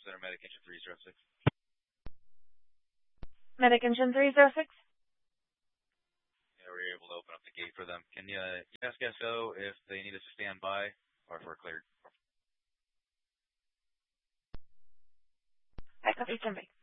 Center, Medic Engine 306. Medic Engine 306. Yeah, we were able to open up the gate for them. Can you ask SO if they need us to stand by or if we're cleared? I copy, stand by.